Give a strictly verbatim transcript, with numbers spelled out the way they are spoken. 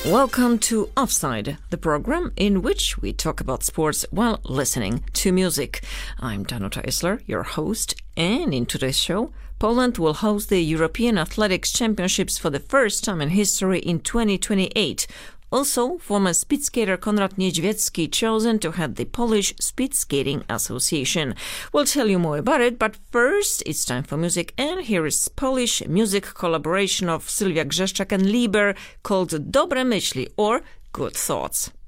Welcome to Offside, the program in which we talk about sports while listening to music. I'm Danuta Isler, your host, and in today's show, Poland will host the European Athletics Championships for the first time in history in twenty twenty-eight. Also, former speed skater Konrad Niedźwiecki chosen to head the Polish Speed Skating Association. We'll tell you more about it, but first it's time for music, and here is Polish music collaboration of Sylwia Grzeszczak and Liber called Dobre Myśli, or Good Thoughts.